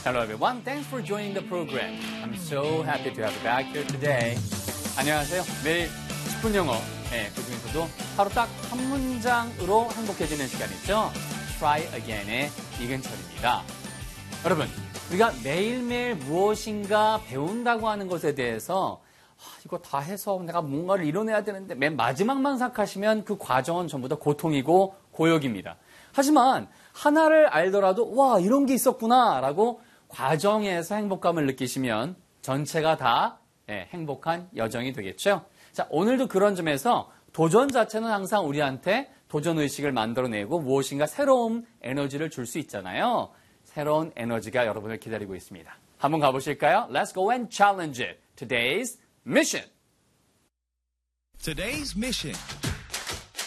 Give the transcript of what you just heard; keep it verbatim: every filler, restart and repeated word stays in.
Hello everyone, thanks for joining the program. I'm so happy to have you back here today. 안녕하세요. 매일 십 분 영어. 네, 그중에서도 하루 딱 한 문장으로 행복해지는 시간이죠. Try Again의 이근철입니다. 여러분, 우리가 매일매일 무엇인가 배운다고 하는 것에 대해서 아, 이거 다 해서 내가 뭔가를 이뤄내야 되는데 맨 마지막만 생각하시면 그 과정은 전부 다 고통이고 고역입니다. 하지만 하나를 알더라도 와 이런 게 있었구나 라고 과정에서 행복감을 느끼시면 전체가 다 예, 행복한 여정이 되겠죠. 자, 오늘도 그런 점에서 도전 자체는 항상 우리한테 도전의식을 만들어내고 무엇인가 새로운 에너지를 줄 수 있잖아요. 새로운 에너지가 여러분을 기다리고 있습니다. 한번 가보실까요? Let's go and challenge it. Today's mission. Today's mission.